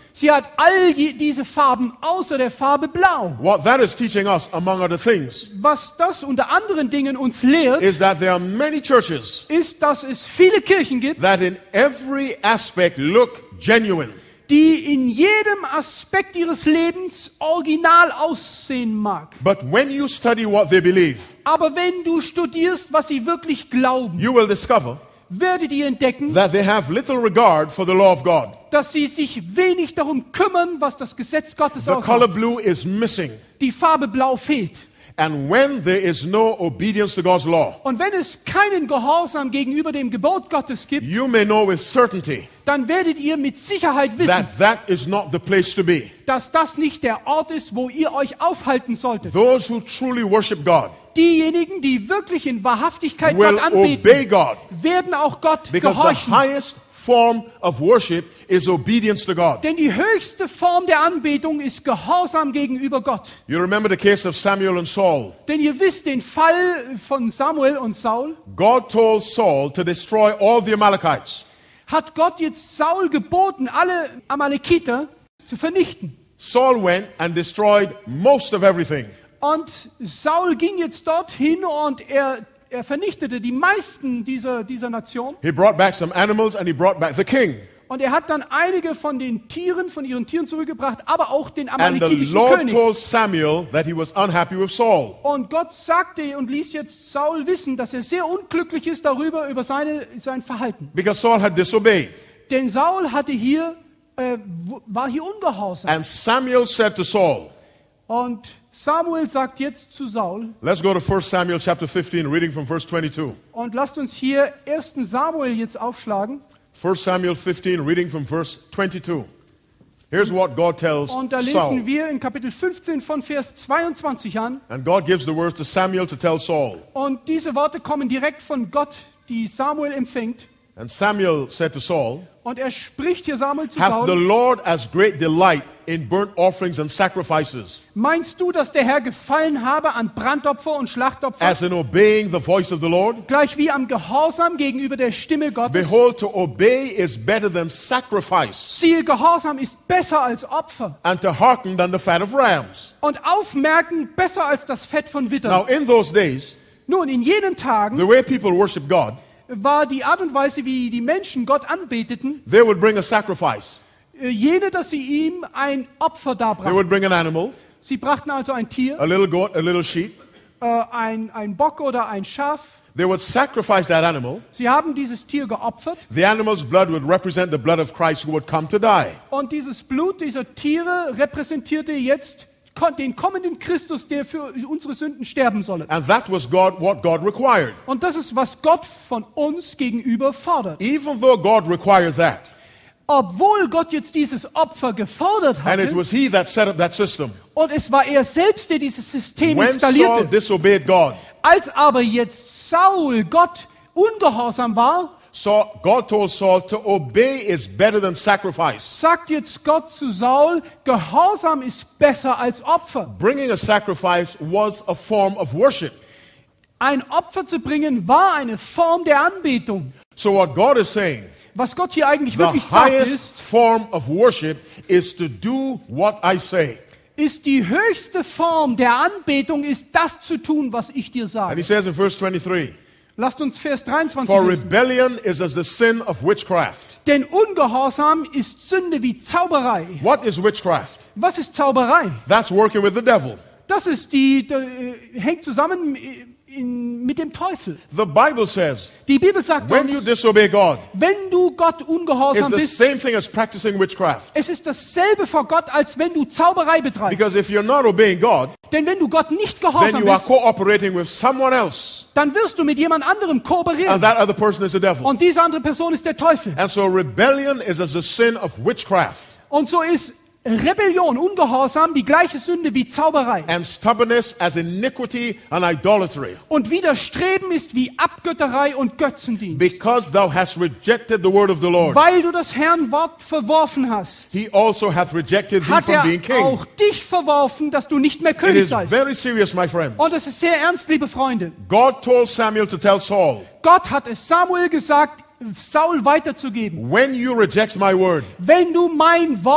Sie hat all diese Farben außer der Farbe Blau. What that is teaching us, among other things, Was das unter anderen Dingen uns lehrt, is that there are many churches ist, dass es viele Kirchen gibt, that in every aspect look genuine. die in jedem Aspekt ihres Lebens original aussehen mag. But when you study what they believe, Aber wenn du studierst, was sie wirklich glauben, you will discover werdet ihr entdecken, that they have little regard for the law of God. dass sie sich wenig darum kümmern, was das Gesetz Gottes The color ausmacht. blue is missing. Die Farbe Blau fehlt. And when there is no obedience to God's law, Und wenn es keinen Gehorsam gegenüber dem Gebot Gottes gibt, you may know with certainty dann werdet ihr mit Sicherheit wissen, that is not the place to be. dass das nicht der Ort ist, wo ihr euch aufhalten solltet. Those who truly worship God Diejenigen, die wirklich in Wahrhaftigkeit will Gott anbeten, obey God, werden auch Gott because the gehorchen. highest form of worship is obedience to God. Denn die höchste Form der Anbetung ist Gehorsam gegenüber Gott. You remember the case of Samuel and Saul. Denn ihr wisst den Fall von Samuel und Saul. God told Saul to destroy all the Amalekites. Hat Gott jetzt Saul geboten, alle Amalekiter zu vernichten. Saul went and destroyed most of everything. Und Saul ging jetzt dorthin und er vernichtete die meisten dieser Nation. He brought back some animals and he brought back the king. Und er hat dann einige von ihren Tieren zurückgebracht, aber auch den And the amalekitischen Lord König. told Samuel that he was unhappy with Saul. Und Gott sagte und ließ jetzt Saul wissen, dass er sehr unglücklich ist über sein Verhalten. Because Saul had disobeyed. Denn Saul war hier ungehorsam. And Samuel said to Saul, Und Samuel sagt jetzt zu Saul, let's go to 1 Samuel chapter 15, reading from verse 22. und lasst uns hier 1. Samuel jetzt aufschlagen. 1 Samuel 15, reading from verse 22. Here's what God tells Und da Saul. lesen wir in Kapitel 15 von Vers 22 an. And God gives the words to Samuel to tell Saul. Und diese Worte kommen direkt von Gott, die Samuel empfängt. And Samuel said to Saul, Und er spricht hier Samuel zu hath the Saul. Lord as great delight in burnt offerings and sacrifices Meinst du, dass der Herr gefallen habe an Brandopfer und Schlachtopfer, as in obeying the voice of the Lord? gleich wie am Gehorsam gegenüber der Stimme Gottes? Behold, to obey is better than sacrifice, Siehe, Gehorsam ist besser als Opfer and to hearken than the fat of rams. und Aufmerken besser als das Fett von Wittern. Now in those days, Nun, in jenen Tagen the way people worship God, war die Art und Weise, wie die Menschen Gott anbeteten, they would bring a sacrifice. jene, dass sie ihm ein Opfer They darbrachten. would bring an animal, Sie brachten also ein Tier, a little goat, a little sheep. ein Bock oder ein Schaf. They would sacrifice that animal. Sie haben dieses Tier geopfert The animal's blood would represent the blood of Christ who would come to die. und dieses Blut dieser Tiere repräsentierte jetzt den kommenden Christus, der für unsere Sünden sterben solle. And that was what God required. Und das ist, was Gott von uns gegenüber fordert. Even though God required that, Obwohl Gott jetzt dieses Opfer gefordert and it hatte, was He that set up that system, und es war er selbst, der dieses System when Saul installierte, disobeyed God, als aber jetzt Saul Gott ungehorsam war, so God told Saul to obey is better than sacrifice. sagt jetzt Gott zu Saul, Gehorsam ist besser als Opfer. Bringing a sacrifice was a form of worship. Ein Opfer zu bringen war eine Form der Anbetung. So what God is saying, Was Gott hier eigentlich the wirklich sagt, highest form of worship is to do what I say. ist die höchste Form der Anbetung, ist das zu tun, was ich dir And sage. He says in verse 23, Lasst uns Vers 23 for lesen. rebellion is as the sin of witchcraft. Denn Ungehorsam ist Sünde wie Zauberei. What is witchcraft? Was ist Zauberei? That's working with the devil. Das ist hängt zusammen mit dem Teufel. The Bible says, Die Bibel sagt when you uns, disobey God, wenn du Gott it's ungehorsam the bist, same thing as practicing witchcraft. es ist dasselbe vor Gott, als wenn du Zauberei betreibst. Because if you're not obeying God, Denn wenn du Gott nicht then gehorsam you are bist, cooperating with someone else, dann wirst du mit jemand anderem and kooperieren. that other person is the devil. Und diese andere Person ist der Teufel. And so rebellion is as the sin of witchcraft, Und so ist Rebellion, Ungehorsam, die gleiche Sünde wie Zauberei. and stubbornness as iniquity and idolatry. Und Widerstreben ist wie Abgötterei und Götzendienst. Because thou hast rejected the word of the Lord, Weil du das Herrn Wort verworfen hast, he also hath rejected thee hat from er being king. auch dich verworfen, dass du nicht mehr It König is seist. very serious, my friends. Und es ist sehr ernst, liebe Freunde. God told Samuel to tell Saul, Gott hat es Samuel gesagt, Saul weiterzugeben. when you reject my word, Wenn du mein Wort